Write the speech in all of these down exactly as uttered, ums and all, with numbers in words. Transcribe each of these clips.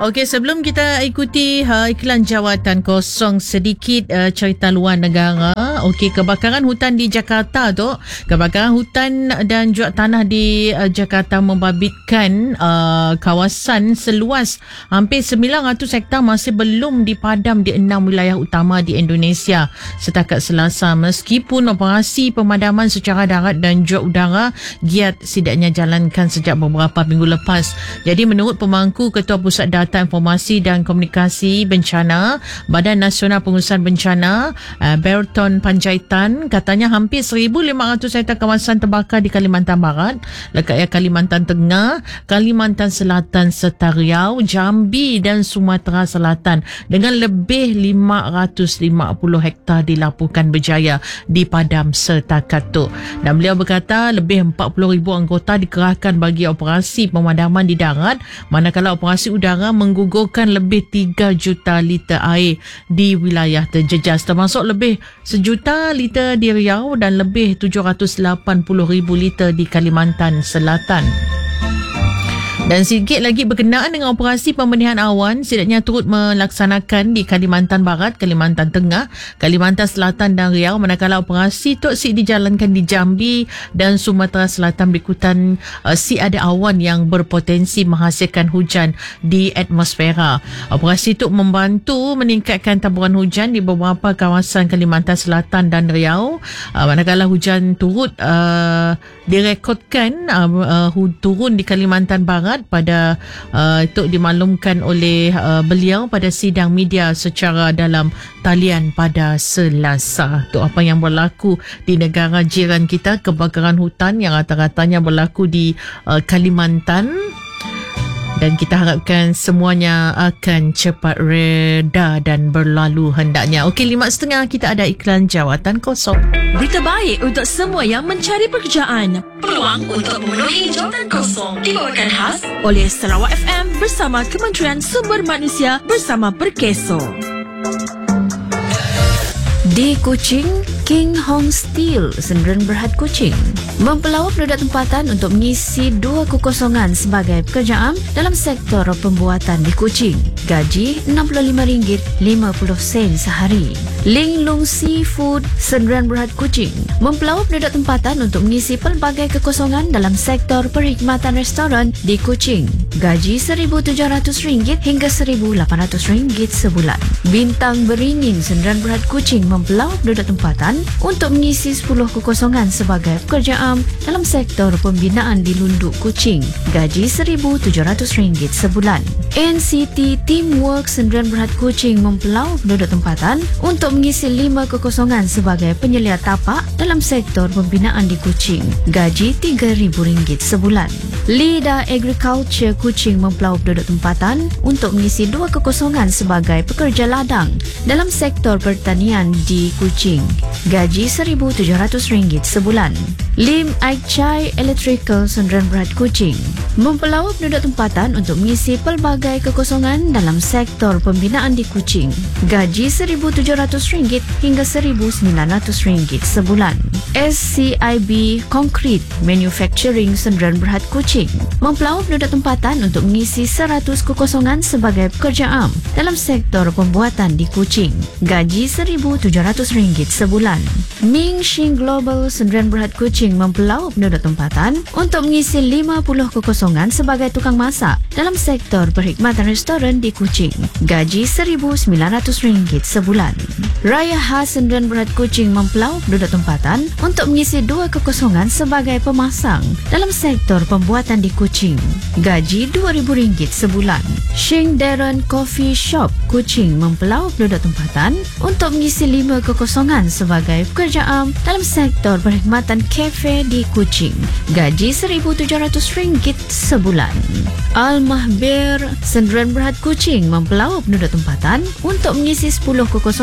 Okey, sebelum kita ikuti uh, iklan jawatan kosong, sedikit uh, cerita luar negara. Okey, kebakaran hutan di Jakarta tu, kebakaran hutan dan juga tanah di uh, Jakarta membabitkan uh, kawasan seluas hampir sembilan ratus hektar masih belum dipadam di enam wilayah utama di Indonesia setakat Selasa, meskipun operasi pemadaman secara darat dan juga udara giat setidaknya jalankan sejak beberapa minggu lepas. Jadi menurut pemangku Ketua Pusat Data Informasi dan Komunikasi Bencana Badan Nasional Pengurusan Bencana uh, Berton Panjaitan, katanya hampir seribu lima ratus hektar kawasan terbakar di Kalimantan Barat, lekatnya Kalimantan Tengah, Kalimantan Selatan serta Riau, Jambi dan Sumatera Selatan, dengan lebih lima ratus lima puluh hektar dilaporkan berjaya dipadam setakat tu. Dan beliau berkata lebih empat puluh ribu anggota dikerahkan bagi operasi pemadaman di darat, manakala operasi udara menggugurkan lebih tiga juta liter air di wilayah terjejas, termasuk lebih sejuta liter di Riau dan lebih tujuh ratus lapan puluh ribu liter di Kalimantan Selatan. Dan sedikit lagi berkenaan dengan operasi pembenihan awan, setidaknya turut melaksanakan di Kalimantan Barat, Kalimantan Tengah, Kalimantan Selatan dan Riau, manakala operasi toksik dijalankan di Jambi dan Sumatera Selatan berikutan uh, si ada awan yang berpotensi menghasilkan hujan di atmosfera. Operasi itu membantu meningkatkan taburan hujan di beberapa kawasan Kalimantan Selatan dan Riau, uh, manakala hujan turut uh, direkodkan uh, uh, turun di Kalimantan Barat pada uh, itu dimaklumkan oleh uh, beliau pada sidang media secara dalam talian pada Selasa. Itu apa yang berlaku di negara jiran kita, kebakaran hutan yang rata-ratanya berlaku di uh, Kalimantan. Dan kita harapkan semuanya akan cepat reda dan berlalu hendaknya. Okey, lima setengah kita ada iklan jawatan kosong. Berita baik untuk semua yang mencari pekerjaan. Peluang untuk memenuhi jawatan kosong dibawakan khas oleh Sarawak F M bersama Kementerian Sumber Manusia bersama Perkeso. Di Kuching, King Hong Steel, Sdn Bhd Kuching, mempelawak penduduk tempatan untuk mengisi dua kekosongan sebagai pekerja am dalam sektor pembuatan di Kuching. Gaji enam puluh lima ringgit lima puluh sen sehari. Ling Lung Seafood, Sdn Bhd Kuching, mempelawak penduduk tempatan untuk mengisi pelbagai kekosongan dalam sektor perkhidmatan restoran di Kuching. Gaji seribu tujuh ratus ringgit hingga seribu lapan ratus ringgit sebulan. Bintang Beringin, Sdn Bhd Kuching, mempelawak penduduk tempatan untuk mengisi sepuluh kekosongan sebagai pekerja am dalam sektor pembinaan di Lunduk Kuching. Gaji seribu tujuh ratus ringgit sebulan. N C T Teamwork Sdn Bhd Kuching mempelawak penduduk tempatan untuk mengisi lima kekosongan sebagai penyelia tapak dalam sektor pembinaan di Kuching. Gaji tiga ribu ringgit sebulan. Lida Agriculture Kuching mempelawak penduduk tempatan untuk mengisi dua kekosongan sebagai pekerja ladang dalam sektor pertanian di Kuching. Gaji seribu tujuh ratus ringgit sebulan. Lim Aik Chai Electrical Sdn Bhd Kuching mempelawak penduduk tempatan untuk mengisi pelbagai kekosongan dalam sektor pembinaan di Kuching. Gaji seribu tujuh ratus ringgit hingga seribu sembilan ratus ringgit sebulan. S C I B Concrete Manufacturing Sdn Bhd Kuching mempelawak penduduk tempatan untuk mengisi seratus kekosongan sebagai pekerja am dalam sektor pembuatan di Kuching. Gaji seribu tujuh ratus ringgit sebulan. Ming Shing Global Sdn Bhd Kuching mempelawak penduduk tempatan untuk mengisi lima puluh kekosongan sebagai tukang masak dalam sektor perkhidmatan restoran di Kuching. Gaji seribu sembilan ratus ringgit sebulan. Raya Khas Sdn Bhd Kuching mempelawak penduduk tempatan untuk mengisi dua kekosongan sebagai pemasang dalam sektor pembuatan di Kuching. Gaji dua ribu ringgit sebulan. Shing Darren Coffee Shop Kuching mempelawak penduduk tempatan untuk mengisi lima kekosongan sebagai pekerja am dalam sektor perkhidmatan kafe di Kuching. Gaji seribu tujuh ratus ringgit sebulan. Al-Mahbir Sdn Bhd Kuching mempelawak penduduk tempatan untuk mengisi sepuluh kekosongan sebagai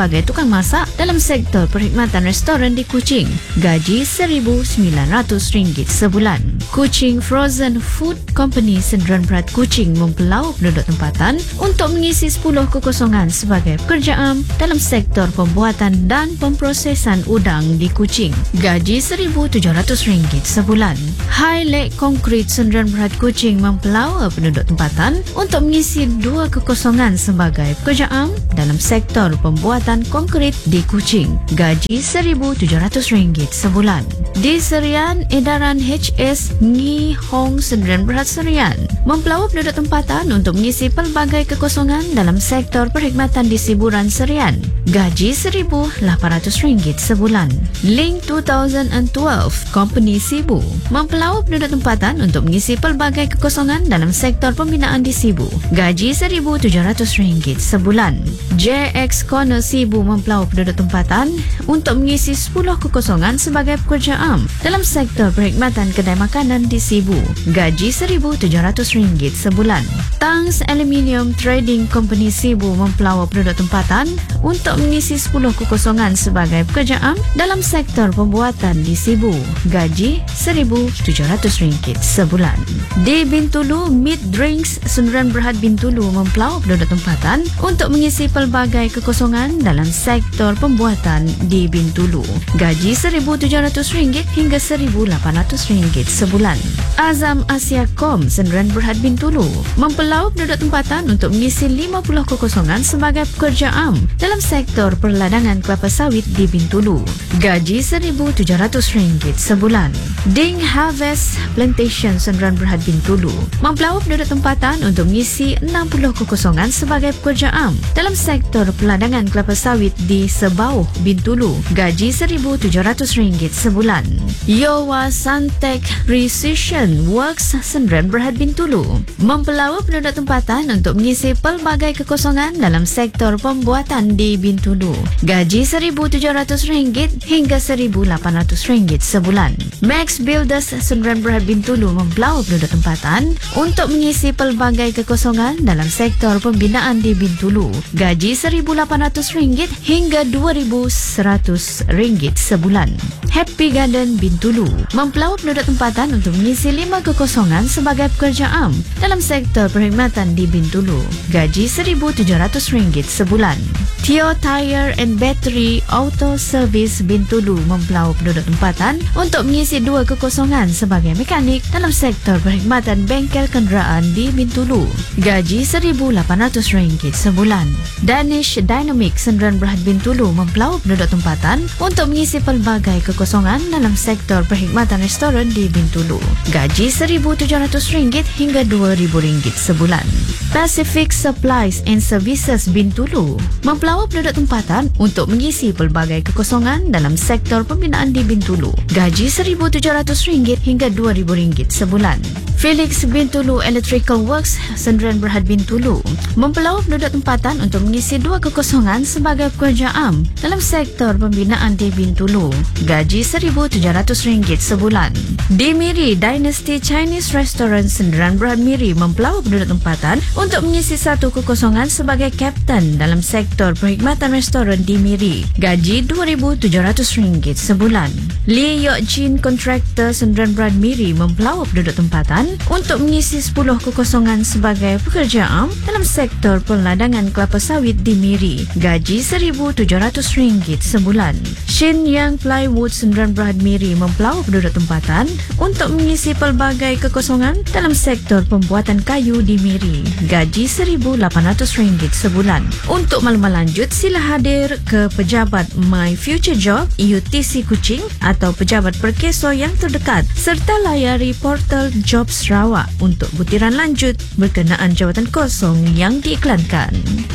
sebagai tukang masak dalam sektor perkhidmatan restoran di Kuching. Gaji seribu sembilan ratus ringgit sebulan. Kuching Frozen Food Company Sdn Bhd Kuching mempelau penduduk tempatan untuk mengisi sepuluh kekosongan sebagai pekerja am dalam sektor pembuatan dan pemprosesan udang di Kuching. Gaji seribu tujuh ratus ringgit sebulan. High Lake Concrete Sdn Bhd Kuching mempelau penduduk tempatan untuk mengisi dua kekosongan sebagai pekerja am dalam sektor pembuatan konkrit di Kuching. Gaji seribu tujuh ratus ringgit sebulan. Di Serian, edaran H S Ngi Hong Sdn Bhd Serian mempelau penduduk tempatan untuk mengisi pelbagai kekosongan dalam sektor perkhidmatan di Siburan Serian. Gaji seribu lapan ratus ringgit sebulan. Link dua ribu dua belas Company Sibu mempelau penduduk tempatan untuk mengisi pelbagai kekosongan dalam sektor pembinaan di Sibu. Gaji seribu tujuh ratus ringgit sebulan. J X Corner Sibu mempelau penduduk tempatan untuk mengisi sepuluh kekosongan sebagai pekerja am dalam sektor perkhidmatan kedai makanan di Sibu. Gaji seribu tujuh ratus ringgit sebulan. Tangs Aluminium Trading Company Sibu mempelau penduduk tempatan untuk mengisi sepuluh kekosongan sebagai pekerja am dalam sektor pembuatan di Sibu. Gaji seribu tujuh ratus ringgit sebulan. Di Bintulu, Meat Drinks Sdn Bhd Bintulu mempelau penduduk tempatan untuk mengisi pelbagai kekosongan dalam sektor pembuatan di Bintulu. Gaji seribu tujuh ratus ringgit hingga seribu lapan ratus ringgit sebulan. Azam Asiacom Sdn Bhd Bintulu mempelau penduduk tempatan untuk mengisi lima puluh kekosongan sebagai pekerja am dalam sektor perladangan kelapa sawit di Bintulu. Gaji seribu tujuh ratus ringgit sebulan. Ding Harvest Plantation Sdn Bhd Bintulu mempelau penduduk tempatan untuk mengisi enam puluh kekosongan sebagai pekerja am dalam sektor perladangan kelapa sawit di Sebauh, Bintulu. Gaji seribu tujuh ratus ringgit sebulan. Yowa Santek Precision Works Sdn Bhd Bintulu mempelau penduduk tempatan untuk mengisi pelbagai kekosongan dalam sektor pembuatan di Bintulu. Gaji seribu tujuh ratus ringgit hingga seribu lapan ratus ringgit sebulan. Max Builders Sdn Bhd Bintulu mempelau penduduk tempatan untuk mengisi pelbagai kekosongan dalam sektor pembinaan di Bintulu. Gaji seribu lapan ratus ringgit hingga dua ribu seratus ringgit sebulan. Happy Garden Bintulu mempelau penduduk tempatan untuk mengisi lima kekosongan sebagai pekerja am dalam sektor perkhidmatan di Bintulu. Gaji seribu tujuh ratus ringgit sebulan. Tio Tire and Battery Auto Service Bintulu mempelau penduduk tempatan untuk mengisi dua kekosongan sebagai mekanik dalam sektor perkhidmatan bengkel kenderaan di Bintulu. Gaji seribu lapan ratus ringgit sebulan. Danish Dynamic Sdn Bhd Bintulu mempelau penduduk tempatan untuk mengisi pelbagai kekosongan dalam sektor perkhidmatan restoran di Bintulu. Gaji seribu tujuh ratus ringgit hingga dua ribu ringgit sebulan. Pacific Supplies and Services Bintulu mempelau penduduk tempatan untuk mengisi pelbagai kekosongan dalam sektor pembinaan di Bintulu. Gaji seribu tujuh ratus ringgit hingga dua ribu ringgit sebulan. Felix Bintulu Electrical Works Sdn Bhd Bintulu mempelau penduduk tempatan untuk mengisi dua kekosongan sebagai pekerja am dalam sektor pembinaan di Bintulu. Gaji seribu tujuh ratus ringgit sebulan. Di Miri, Dynasty Chinese Restaurant Sdn Bhd Miri mempelau penduduk tempatan untuk mengisi satu kekosongan sebagai kapten dalam sektor perkhidmatan restoran di Miri. Gaji dua ribu tujuh ratus ringgit sebulan. Lee Yok Jin Contractor Sdn Bhd Miri mempelau penduduk tempatan untuk mengisi sepuluh kekosongan sebagai pekerja am dalam sektor peladangan kelapa sawit di Miri. Gaji seribu tujuh ratus ringgit sebulan. Shin Yang Plywood Sdn Bhd Miri mempelau penduduk tempatan untuk mengisi pelbagai kekosongan dalam sektor pembuatan kayu di Miri. Gaji seribu lapan ratus ringgit sebulan. Untuk maklumat lanjut, sila hadir ke pejabat My Future Job U T C Kuching atau pejabat Perkeso yang terdekat serta layari portal Job Sarawak untuk butiran lanjut berkenaan jawatan kosong yang diiklankan.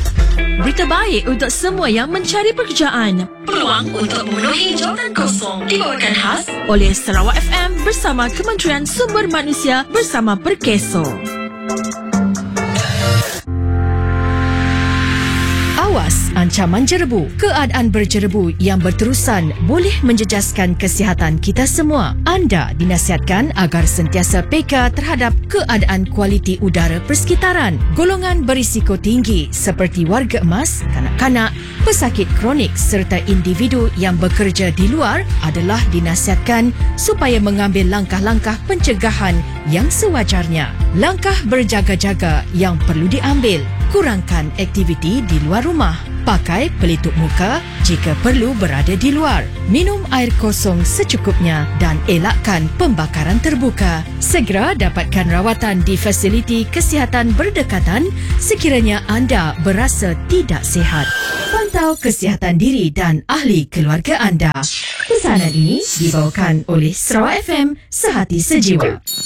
Berita baik untuk semua yang mencari pekerjaan. Peluang untuk memenuhi jawatan kosong dibawakan khas oleh Sarawak F M bersama Kementerian Sumber Manusia bersama Perkeso. Awas, anda ancaman jerebu. Keadaan berjerebu yang berterusan boleh menjejaskan kesihatan kita semua. Anda dinasihatkan agar sentiasa peka terhadap keadaan kualiti udara persekitaran. Golongan berisiko tinggi seperti warga emas, kanak-kanak, pesakit kronik serta individu yang bekerja di luar adalah dinasihatkan supaya mengambil langkah-langkah pencegahan yang sewajarnya. Langkah berjaga-jaga yang perlu diambil: kurangkan aktiviti di luar rumah, pakai pelitup muka jika perlu berada di luar, minum air kosong secukupnya dan elakkan pembakaran terbuka. Segera dapatkan rawatan di fasiliti kesihatan berdekatan sekiranya anda berasa tidak sihat. Pantau kesihatan diri dan ahli keluarga anda. Pesanan ini dibawakan oleh Sarawak F M Sehati Sejiwa.